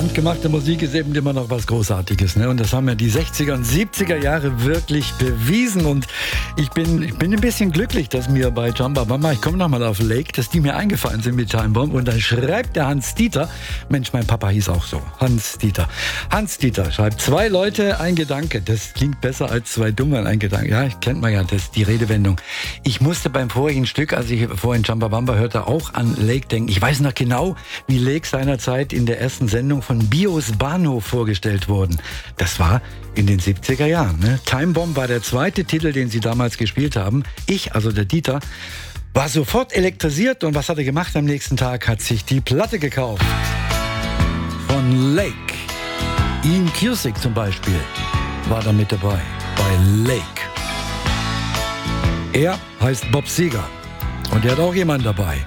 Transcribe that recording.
Handgemachte Musik ist eben immer noch was Großartiges, ne? Und das haben ja die 60er und 70er Jahre wirklich bewiesen. Und ich bin ein bisschen glücklich, dass mir bei Chumbawamba, ich komme nochmal auf Lake, dass die mir eingefallen sind mit Time Bomb. Und dann schreibt der Hans Dieter, Mensch, mein Papa hieß auch so, Hans Dieter. Hans Dieter schreibt, 2 Leute, ein Gedanke. Das klingt besser als 2 Dumme, ein Gedanke. Ja, kennt man ja, das die Redewendung. Ich musste beim vorigen Stück, als ich vorhin Chumbawamba hörte, auch an Lake denken. Ich weiß noch genau, wie Lake seinerzeit in der ersten Sendung von Bios Bahnhof vorgestellt wurden. Das war in den 70er Jahren. Ne? Time Bomb war der zweite Titel, den sie damals gespielt haben. Ich, also der Dieter, war sofort elektrisiert. Und was hat er gemacht am nächsten Tag? Hat sich die Platte gekauft. Von Lake. Ian Cusick zum Beispiel war da mit dabei. Bei Lake. Er heißt Bob Seger. Und er hat auch jemanden dabei.